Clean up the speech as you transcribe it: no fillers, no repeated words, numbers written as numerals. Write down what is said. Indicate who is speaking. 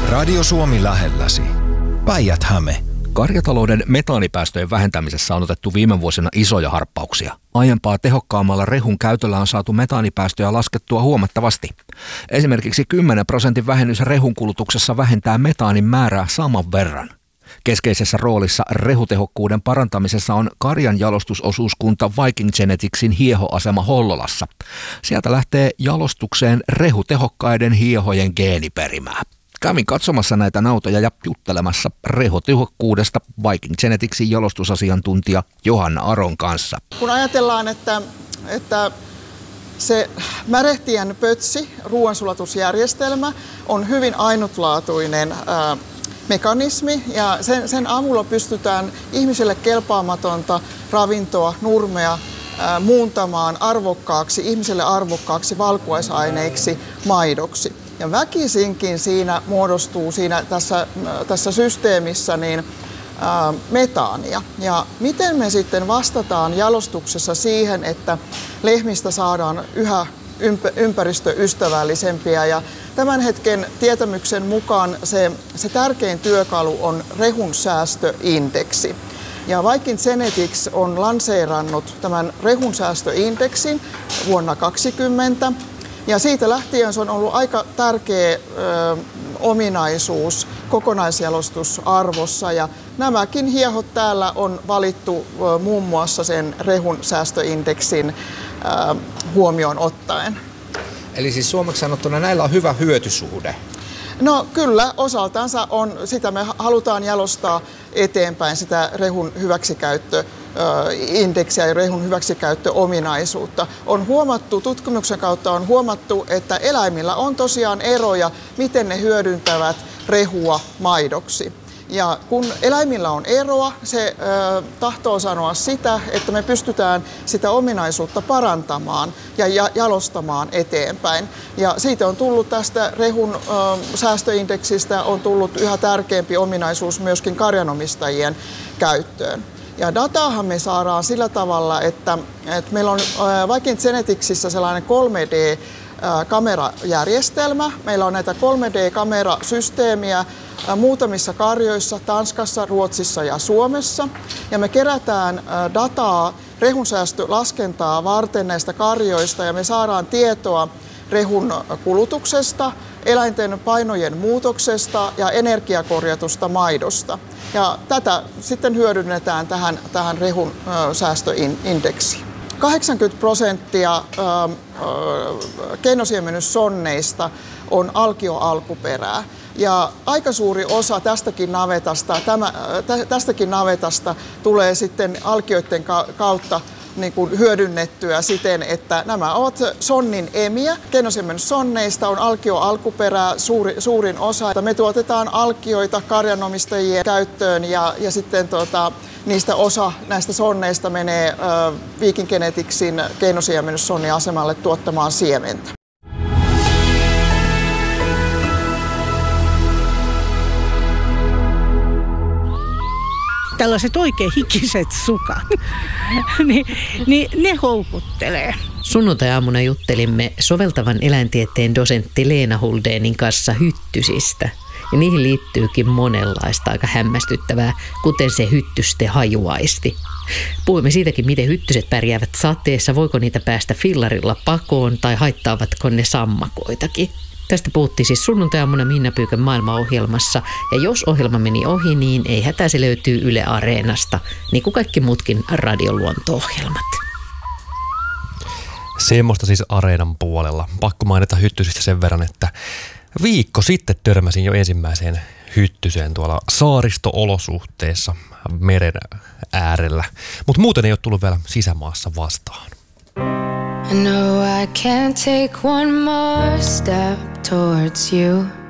Speaker 1: Radio Suomi lähelläsi. Päijät-Häme.
Speaker 2: Karjatalouden metaanipäästöjen vähentämisessä on otettu viime vuosina isoja harppauksia. Aiempaa tehokkaammalla rehun käytöllä on saatu metaanipäästöjä laskettua huomattavasti. Esimerkiksi 10% vähennys rehun kulutuksessa vähentää metaanin määrää saman verran. Keskeisessä roolissa rehutehokkuuden parantamisessa on karjan jalostusosuuskunta Viking Geneticsin hiehoasema Hollolassa. Sieltä lähtee jalostukseen rehutehokkaiden hiehojen geeniperimää. Kävin katsomassa näitä nautoja ja juttelemassa rehutehokkuudesta Viking Geneticsin jalostusasiantuntija Johanna Aron kanssa.
Speaker 3: Kun ajatellaan, että se märehtien pötsi, ruoansulatusjärjestelmä, on hyvin ainutlaatuinen mekanismi ja sen avulla pystytään ihmiselle kelpaamatonta ravintoa, nurmea, muuntamaan ihmiselle arvokkaaksi valkuaisaineiksi, maidoksi. Ja väkisinkin siinä muodostuu tässä systeemissä metaania. Ja miten me sitten vastataan jalostuksessa siihen, että lehmistä saadaan yhä ympäristöystävällisempiä. Ja tämän hetken tietämyksen mukaan se tärkein työkalu on rehun säästöindeksi. Ja Viking Genetics on lanseerannut tämän rehun säästöindeksin vuonna 2020. Ja siitä lähtien se on ollut aika tärkeä ominaisuus kokonaisjalostusarvossa. Ja nämäkin hiehot täällä on valittu muun muassa sen rehun säästöindeksin huomioon ottaen.
Speaker 4: Eli siis suomeksi sanottuna näillä on hyvä hyötysuhde.
Speaker 3: No kyllä, osaltansa on, sitä me halutaan jalostaa eteenpäin sitä rehun hyväksikäyttöindeksiä ja rehun hyväksikäyttöominaisuutta. On huomattu, tutkimuksen kautta on huomattu, että eläimillä on tosiaan eroja, miten ne hyödyntävät rehua maidoksi. Ja kun eläimillä on eroa, se tahtoo sanoa sitä, että me pystytään sitä ominaisuutta parantamaan ja jalostamaan eteenpäin. Ja siitä on tullut tästä rehun säästöindeksistä on tullut yhä tärkeämpi ominaisuus myöskin karjanomistajien käyttöön. Ja dataahan me saadaan sillä tavalla, että meillä on Viking Geneticsissa sellainen 3D-kamerajärjestelmä. Meillä on näitä 3D-kamerasysteemiä muutamissa karjoissa, Tanskassa, Ruotsissa ja Suomessa. Ja me kerätään dataa rehunsäästölaskentaa varten näistä karjoista ja me saadaan tietoa rehun kulutuksesta, eläinten painojen muutoksesta ja energiakorjatusta maidosta. Ja tätä sitten hyödynnetään tähän rehun säästöindeksiin. 80% keinosiemennyssonneista on alkioalkuperää. Ja aika suuri osa tästäkin navetasta tulee sitten alkioiden kautta niin kuin hyödynnettyä siten, että nämä ovat sonnin emiä. Keinosiemennyssonneista on alkioalkuperää suurin osa. Me tuotetaan alkioita karjanomistajien käyttöön ja sitten niistä osa näistä sonneista menee Viking Geneticsin keinosiemennyssonniasemalle tuottamaan siementä.
Speaker 5: Tällaiset oikein hikiset sukat, niin ne houkuttelee.
Speaker 6: Sunnuntai-aamuna juttelimme soveltavan eläintieteen dosentti Leena Huldénin kanssa hyttysistä. Ja niihin liittyykin monenlaista aika hämmästyttävää, kuten se hyttysten hajuaisti. Puhuimme siitäkin, miten hyttyset pärjäävät sateessa, voiko niitä päästä fillarilla pakoon tai haittaavatko ne sammakoitakin. Tästä puhuttiin siis sunnuntai-aamuna Minna Pyykön maailmaohjelmassa, ja jos ohjelma meni ohi, niin ei hätää, se löytyy Yle Areenasta, niin kuin kaikki muutkin radioluonto-ohjelmat.
Speaker 7: Semmoista siis Areenan puolella. Pakko mainita hyttysistä sen verran, että viikko sitten törmäsin jo ensimmäiseen hyttyseen tuolla saaristo-olosuhteissa meren äärellä, mutta muuten ei ole tullut vielä sisämaassa vastaan.
Speaker 8: I know I can't take one more step towards you.